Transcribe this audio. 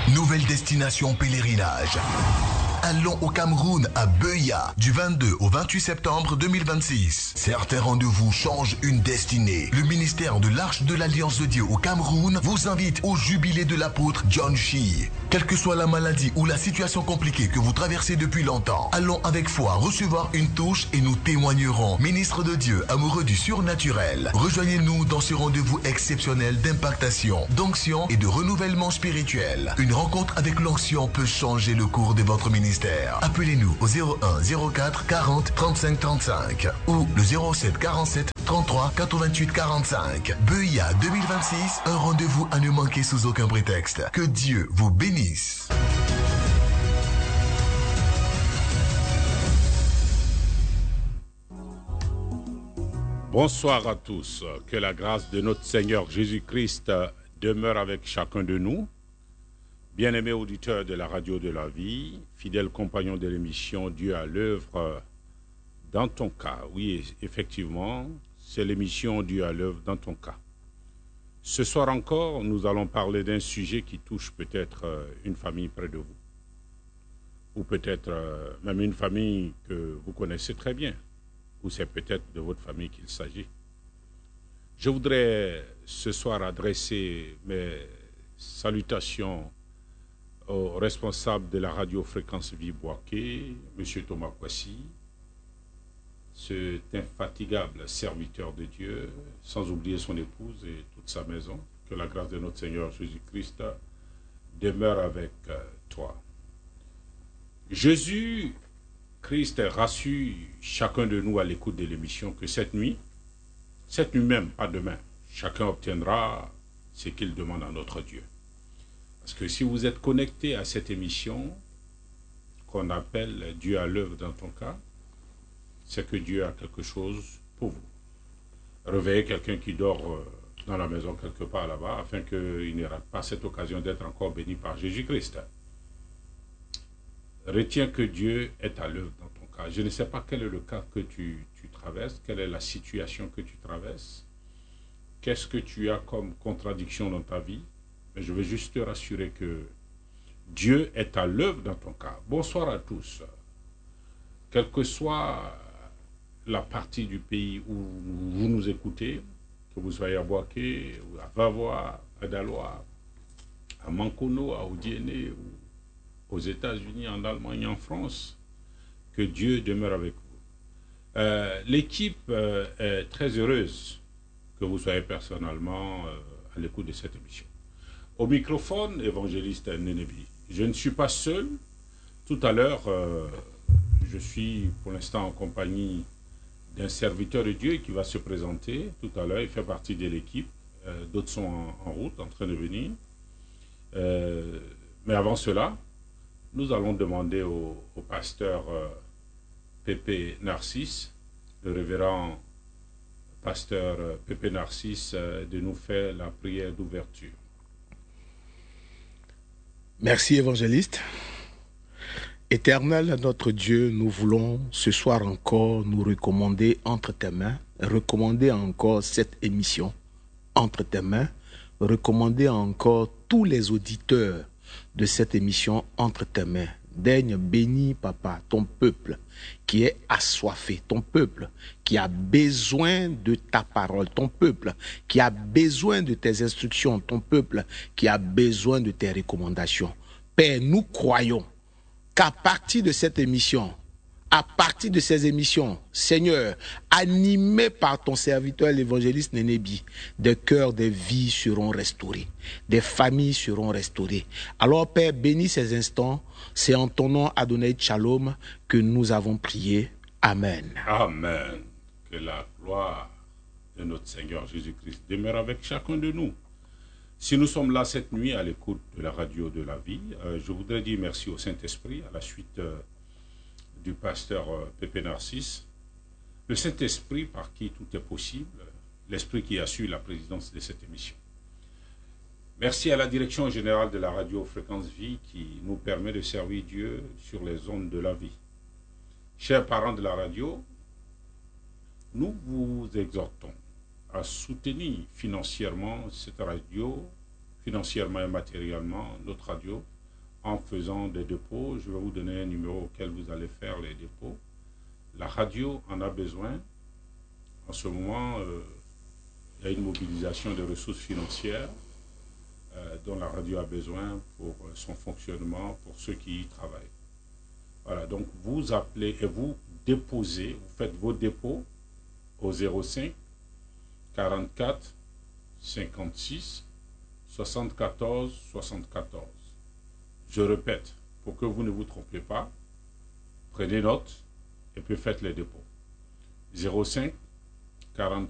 Nouvelle destination pèlerinage. Allons au Cameroun, à Buea, du 22 au 28 septembre 2026. Certains rendez-vous changent une destinée. Le ministère de l'Arche de l'Alliance de Dieu au Cameroun vous invite au jubilé de l'apôtre John Shi. Quelle que soit la maladie ou la situation compliquée que vous traversez depuis longtemps, allons avec foi recevoir une touche et nous témoignerons. Ministre de Dieu, amoureux du surnaturel, rejoignez-nous dans ce rendez-vous exceptionnel d'impactation, d'onction et de renouvellement spirituel. Une rencontre avec l'onction peut changer le cours de votre ministère. Appelez-nous au 01 04 40 35 35 ou le 07 47 33 88 45. Buea 2026, un rendez-vous à ne manquer sous aucun prétexte. Que Dieu vous bénisse. Bonsoir à tous. Que la grâce de notre Seigneur Jésus-Christ demeure avec chacun de nous. Bien-aimés auditeurs de la radio de la vie, fidèles compagnons de l'émission Dieu à l'œuvre dans ton cas. Oui, effectivement, c'est l'émission Dieu à l'œuvre dans ton cas. Ce soir encore, nous allons parler d'un sujet qui touche peut-être une famille près de vous. Ou peut-être même une famille que vous connaissez très bien. Ou c'est peut-être de votre famille qu'il s'agit. Je voudrais ce soir adresser mes salutations au responsable de la radio Fréquence Vie Boaké, M. Thomas Kwasi, cet infatigable serviteur de Dieu, sans oublier son épouse et toute sa maison. Que la grâce de notre Seigneur Jésus-Christ demeure avec toi. Jésus-Christ rassure chacun de nous à l'écoute de l'émission que cette nuit même, pas demain, chacun obtiendra ce qu'il demande à notre Dieu. Parce que si vous êtes connecté à cette émission qu'on appelle Dieu à l'œuvre dans ton cas, c'est que Dieu a quelque chose pour vous. Réveillez quelqu'un qui dort dans la maison quelque part là-bas afin qu'il n'ait pas cette occasion d'être encore béni par Jésus-Christ. Retiens que Dieu est à l'œuvre dans ton cas. Je ne sais pas quel est le cas que tu traverses, quelle est la situation que tu traverses, qu'est-ce que tu as comme contradiction dans ta vie. Mais je veux juste te rassurer que Dieu est à l'œuvre dans ton cas. Bonsoir à tous. Quelle que soit la partie du pays où vous nous écoutez, que vous soyez à Boaké, à Vavois, à Daloa, à Mankono, à Odiéné, aux États-Unis, en Allemagne, en France, que Dieu demeure avec vous. L'équipe est très heureuse que vous soyez personnellement à l'écoute de cette émission. Au microphone, évangéliste Nénébi. Je ne suis pas seul. Tout à l'heure, je suis pour l'instant en compagnie d'un serviteur de Dieu qui va se présenter. Tout à l'heure, il fait partie de l'équipe. D'autres sont en route, en train de venir. Mais avant cela, nous allons demander au pasteur Pépé Narcisse, le révérend pasteur Pépé Narcisse, de nous faire la prière d'ouverture. Merci évangéliste. Éternel notre Dieu, nous voulons ce soir encore nous recommander entre tes mains, recommander encore cette émission entre tes mains, recommander encore tous les auditeurs de cette émission entre tes mains. Daigne bénis, Papa, ton peuple qui est assoiffé, ton peuple qui a besoin de ta parole, ton peuple qui a besoin de tes instructions, ton peuple qui a besoin de tes recommandations. Père, nous croyons qu'à partir de cette émission, à partir de ces émissions, Seigneur, animés par ton serviteur l'évangéliste Nénébi, des cœurs, des vies seront restaurés, des familles seront restaurées. Alors Père, bénis ces instants, c'est en ton nom Adonai Shalom que nous avons prié. Amen. Amen. Que la gloire de notre Seigneur Jésus-Christ demeure avec chacun de nous. Si nous sommes là cette nuit à l'écoute de la radio de la vie, je voudrais dire merci au Saint-Esprit à la suite du pasteur Pépé Narcisse, le Saint-Esprit par qui tout est possible, l'Esprit qui assure la présidence de cette émission. Merci à la direction générale de la radio Fréquence Vie qui nous permet de servir Dieu sur les ondes de la vie. Chers parents de la radio, nous vous exhortons à soutenir financièrement cette radio, financièrement et matériellement notre radio, en faisant des dépôts. Je vais vous donner un numéro auquel vous allez faire les dépôts. La radio en a besoin. En ce moment, il y a une mobilisation des ressources financières dont la radio a besoin pour son fonctionnement, pour ceux qui y travaillent. Voilà, donc vous appelez et vous déposez, vous faites vos dépôts au 05 44 56 74 74. Je répète, pour que vous ne vous trompiez pas, prenez note et puis faites les dépôts. 05 44